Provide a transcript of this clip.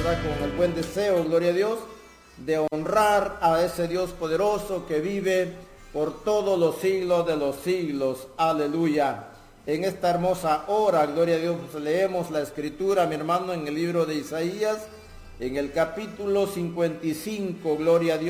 ¿verdad? Con el buen deseo, gloria a Dios, de honrar a ese Dios poderoso que vive por todos los siglos de los siglos. Aleluya. En esta hermosa hora, gloria a Dios, pues leemos la escritura, mi hermano, en el libro de Isaías, en el capítulo 55, gloria a Dios.